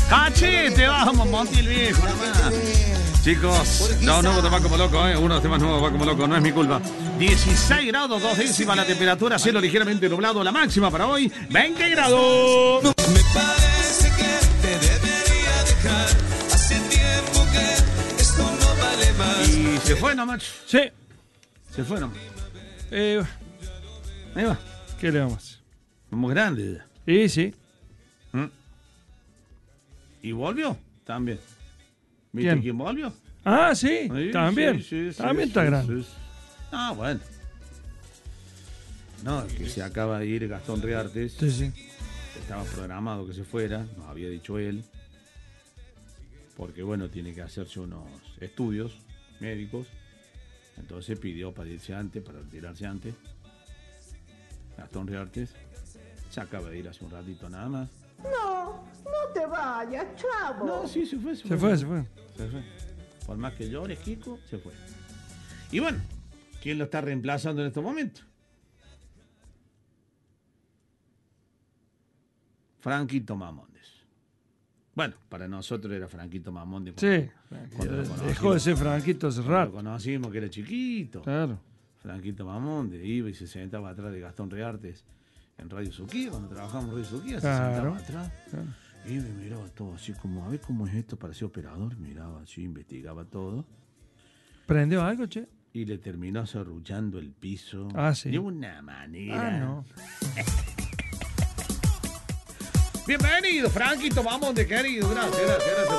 Cachete, vamos, Montiel viejo, nomás. Chicos, no te va como loco, uno de los temas nuevos va como loco, no es mi culpa. 16 grados, 2 décimas la temperatura, cielo ligeramente nublado, la máxima para hoy, 20 grados. Me parece que te debería dejar. Hace tiempo que esto no vale más. Y se fue nomás. Sí. Se fue nomás. Ahí va. ¿Qué le vamos a hacer? Somos grandes. Y sí. ¿Y volvió? También. ¿Viste ¿Quién? quién volvió? Ah, sí. Sí, También. sí, También está grande. sí. Ah, bueno. No, es que se acaba de ir Gastón Reartes. Sí, sí. Estaba programado que se fuera, nos había dicho él. Porque, bueno, tiene que hacerse unos estudios médicos. Entonces pidió para irse antes, para retirarse antes. Gastón Reartes se acaba de ir hace un ratito nada más. No te vayas, chavo. No, sí, se fue. Se fue. Se fue. Por más que llore, Kiko, se fue. Y bueno, ¿quién lo está reemplazando en estos momentos? Franquito Mamondes. Bueno, para nosotros era Franquito Mamondes. Sí. Cuando lo Dejó de ser Franquito hace Lo rato. conocimos que era chiquito. Claro. Franquito Mamondes iba y se sentaba atrás de Gastón Reartes en Radio Suquía, cuando trabajamos en Radio Suquía, se Claro. sentaba atrás. Claro. Y me miraba todo así como, a ver cómo es esto, parecía operador, miraba así, investigaba todo. ¿Prendió algo, che? Y le terminó serruchando el piso. Ah, sí. De una manera. Ah, no. Bienvenido, Franquito, vamos de querido. Gracias.